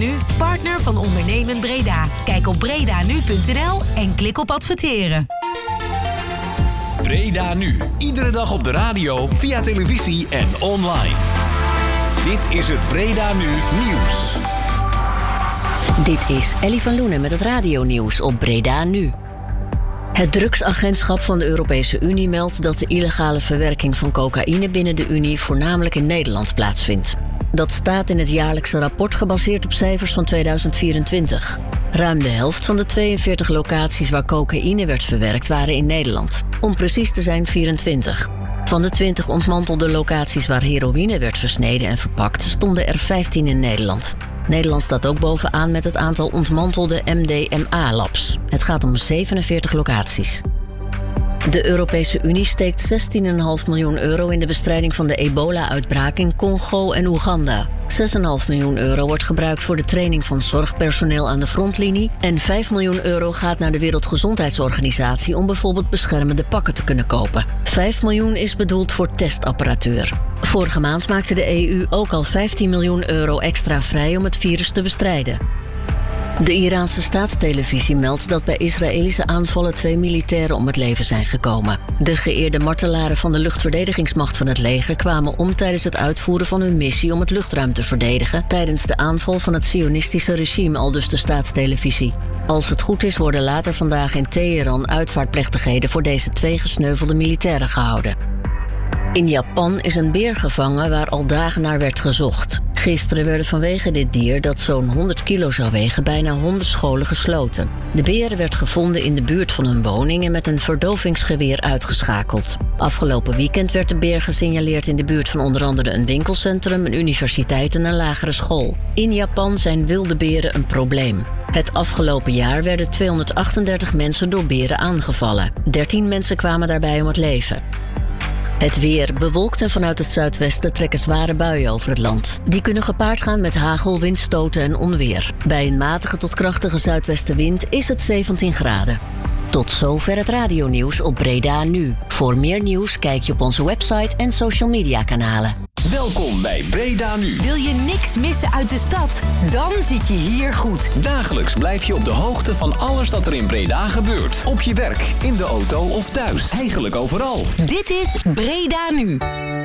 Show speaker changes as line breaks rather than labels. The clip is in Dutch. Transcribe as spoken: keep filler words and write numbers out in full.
Nu, partner van Ondernemen Breda. Kijk op bredanu punt n l en klik op adverteren.
Breda Nu. Iedere dag op de radio, via televisie en online. Dit is het Breda Nu Nieuws.
Dit is Ellie van Loenen met het radionieuws op Breda Nu. Het drugsagentschap van de Europese Unie meldt dat de illegale verwerking van cocaïne binnen de Unie voornamelijk in Nederland plaatsvindt. Dat staat in het jaarlijkse rapport gebaseerd op cijfers van tweeduizend vierentwintig. Ruim de helft van de tweeënveertig locaties waar cocaïne werd verwerkt waren in Nederland. Om precies te zijn vierentwintig. Van de twintig ontmantelde locaties waar heroïne werd versneden en verpakt, stonden er vijftien in Nederland. Nederland staat ook bovenaan met het aantal ontmantelde M D M A-labs. Het gaat om zevenenveertig locaties. De Europese Unie steekt zestien komma vijf miljoen euro in de bestrijding van de ebola-uitbraak in Congo en Oeganda. zes komma vijf miljoen euro wordt gebruikt voor de training van zorgpersoneel aan de frontlinie en vijf miljoen euro gaat naar de Wereldgezondheidsorganisatie om bijvoorbeeld beschermende pakken te kunnen kopen. vijf miljoen is bedoeld voor testapparatuur. Vorige maand maakte de E U ook al vijftien miljoen euro extra vrij om het virus te bestrijden. De Iraanse staatstelevisie meldt dat bij Israëlische aanvallen twee militairen om het leven zijn gekomen. De geëerde martelaren van de luchtverdedigingsmacht van het leger kwamen om tijdens het uitvoeren van hun missie om het luchtruim te verdedigen tijdens de aanval van het sionistische regime, aldus de staatstelevisie. Als het goed is worden later vandaag in Teheran uitvaartplechtigheden voor deze twee gesneuvelde militairen gehouden. In Japan is een beer gevangen waar al dagen naar werd gezocht. Gisteren werden vanwege dit dier, dat zo'n honderd kilo zou wegen, bijna honderd scholen gesloten. De beer werd gevonden in de buurt van een woning en met een verdovingsgeweer uitgeschakeld. Afgelopen weekend werd de beer gesignaleerd in de buurt van onder andere een winkelcentrum, een universiteit en een lagere school. In Japan zijn wilde beren een probleem. Het afgelopen jaar werden tweehonderdachtendertig mensen door beren aangevallen. dertien mensen kwamen daarbij om het leven. Het weer bewolkt en vanuit het zuidwesten trekken zware buien over het land. Die kunnen gepaard gaan met hagel, windstoten en onweer. Bij een matige tot krachtige zuidwestenwind is het zeventien graden. Tot zover het radionieuws op Breda Nu. Voor meer nieuws kijk je op onze website en social media kanalen.
Welkom bij Breda Nu.
Wil je niks missen uit de stad? Dan zit je hier goed.
Dagelijks blijf je op de hoogte van alles dat er in Breda gebeurt. Op je werk, in de auto of thuis. Eigenlijk overal.
Dit is Breda Nu.